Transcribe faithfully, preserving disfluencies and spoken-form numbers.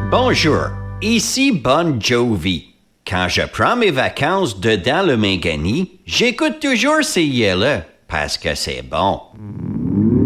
Bonjour, ici Bon Jovi. Quand je prends mes vacances dedans le Mingani, j'écoute toujours C I L E parce que c'est bon.